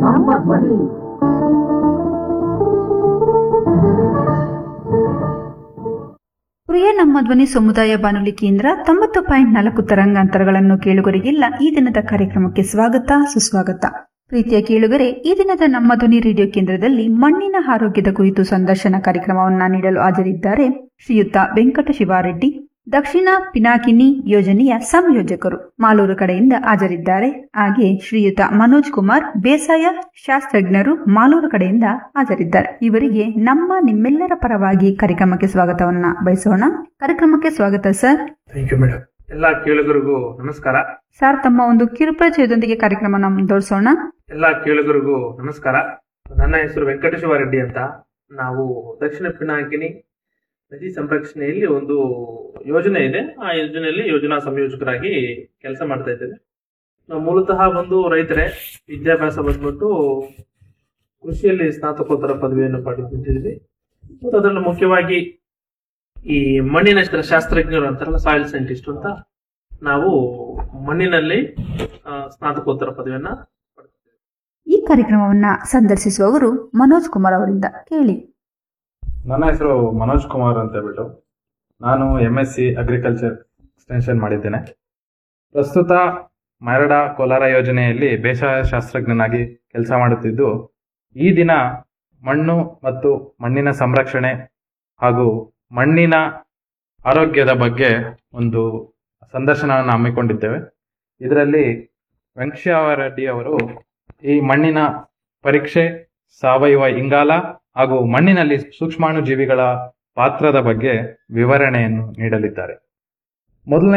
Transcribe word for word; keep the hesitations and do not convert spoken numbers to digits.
ನಮ್ಮ ಧ್ವನಿ. ಪ್ರಿಯ ನಮ್ಮ ಧ್ವನಿ ಸಮುದಾಯ ಬಾನುಲಿ ಕೇಂದ್ರ ತೊಂಬತ್ತು ಪಾಯಿಂಟ್ ನಾಲ್ಕು ತರಂಗಾಂತರಗಳನ್ನು ಕೇಳುಗರಿಗೆಲ್ಲ ಈ ದಿನದ ಕಾರ್ಯಕ್ರಮಕ್ಕೆ ಸ್ವಾಗತ ಸುಸ್ವಾಗತ. ಪ್ರೀತಿಯ ಕೇಳುಗರೆ, ಈ ದಿನದ ನಮ್ಮ ಧ್ವನಿ ರೇಡಿಯೋ ಕೇಂದ್ರದಲ್ಲಿ ಮಣ್ಣಿನ ಆರೋಗ್ಯದ ಕುರಿತು ಸಂದರ್ಶನ ಕಾರ್ಯಕ್ರಮವನ್ನು ನೀಡಲು ಹಾಜರಿದ್ದಾರೆ ಶ್ರೀಯುತ ವೆಂಕಟ ಶಿವಾರೆಡ್ಡಿ, ದಕ್ಷಿಣ ಪಿನಾಕಿನಿ ಯೋಜನೆಯ ಸಂಯೋಜಕರು, ಮಾಲೂರು ಕಡೆಯಿಂದ ಹಾಜರಿದ್ದಾರೆ. ಹಾಗೆ ಶ್ರೀಯುತ ಮನೋಜ್ ಕುಮಾರ್, ಬೇಸಾಯ ಶಾಸ್ತ್ರಜ್ಞರು, ಮಾಲೂರು ಕಡೆಯಿಂದ ಹಾಜರಿದ್ದಾರೆ. ಇವರಿಗೆ ನಮ್ಮ ನಿಮ್ಮೆಲ್ಲರ ಪರವಾಗಿ ಕಾರ್ಯಕ್ರಮಕ್ಕೆ ಸ್ವಾಗತವನ್ನ ಬಯಸೋಣ. ಕಾರ್ಯಕ್ರಮಕ್ಕೆ ಸ್ವಾಗತ ಸರ್. Thank you madam. ಎಲ್ಲ ಕೇಳುಗರಿಗೂ ನಮಸ್ಕಾರ. ಸರ್, ತಮ್ಮ ಒಂದು ಕಿರುಪರಿಚಯದೊಂದಿಗೆ ಕಾರ್ಯಕ್ರಮನ ಮುಂದುವರಿಸೋಣ. ಎಲ್ಲ ಕೇಳುಗರಿಗೂ ನಮಸ್ಕಾರ. ನನ್ನ ಹೆಸರು ವೆಂಕಟ ಶಿವಾರೆಡ್ಡಿ ಅಂತ. ನಾವು ದಕ್ಷಿಣ ಪಿನಾಕಿನಿ ನದಿ ಸಂರಕ್ಷಣೆಯಲ್ಲಿ ಒಂದು ಯೋಜನೆ ಇದೆ. ಆ ಯೋಜನೆಯಲ್ಲಿ ಯೋಜನಾ ಸಂಯೋಜಕರಾಗಿ ಕೆಲಸ ಮಾಡ್ತಾ ಇದ್ದೇವೆ. ನಾವು ಮೂಲತಃ ಬಂದು ರೈತರೇ. ವಿದ್ಯಾಭ್ಯಾಸ ಬಂದ್ಬಿಟ್ಟು ಕೃಷಿಯಲ್ಲಿ ಸ್ನಾತಕೋತ್ತರ ಪದವಿಯನ್ನು ಪಡೆದಿದ್ದೀವಿ. ಮತ್ತು ಅದರಲ್ಲಿ ಮುಖ್ಯವಾಗಿ ಈ ಮಣ್ಣಿನ ಶಾಸ್ತ್ರಜ್ಞರು ಅಂತಾರಲ್ಲ, ಸಾಯಿಲ್ ಸೈಂಟಿಸ್ಟ್ ಅಂತ, ನಾವು ಮಣ್ಣಿನಲ್ಲಿ ಸ್ನಾತಕೋತ್ತರ ಪದವಿಯನ್ನ ಪಡೆದಿದ್ದೇವೆ. ಈ ಕಾರ್ಯಕ್ರಮವನ್ನ ಸಂದರ್ಶಿಸುವವರು ಮನೋಜ್ ಕುಮಾರ್ ಅವರಿಂದ ಕೇಳಿ. ನನ್ನ ಹೆಸರು ಮನೋಜ್ ಕುಮಾರ್ ಅಂತ ಹೇಳ್ಬಿಟ್ಟು ನಾನು M S C agriculture extension ಮಾಡಿದ್ದೇನೆ. ಪ್ರಸ್ತುತ ಮರಡ ಕೋಲಾರ ಯೋಜನೆಯಲ್ಲಿ ಬೇಸಾಯ ಶಾಸ್ತ್ರಜ್ಞನಾಗಿ ಕೆಲಸ ಮಾಡುತ್ತಿದ್ದು, ಈ ದಿನ ಮಣ್ಣು ಮತ್ತು ಮಣ್ಣಿನ ಸಂರಕ್ಷಣೆ ಹಾಗೂ ಮಣ್ಣಿನ ಆರೋಗ್ಯದ ಬಗ್ಗೆ ಒಂದು ಸಂದರ್ಶನವನ್ನು ಹಮ್ಮಿಕೊಂಡಿದ್ದೇವೆ. ಇದರಲ್ಲಿ ವೆಂಕಟೇಶ್ವರರೆಡ್ಡಿ ಅವರು ಈ ಮಣ್ಣಿನ ಪರೀಕ್ಷೆ, ಸಾವಯವ ಇಂಗಾಲ ಹಾಗೂ ಮಣ್ಣಿನಲ್ಲಿ ಸೂಕ್ಷ್ಮಾಣು ಜೀವಿಗಳ ಪಾತ್ರದ ಬಗ್ಗೆ ವಿವರಣೆಯನ್ನು ನೀಡಲಿದ್ದಾರೆ. ಮೊದಲನೇ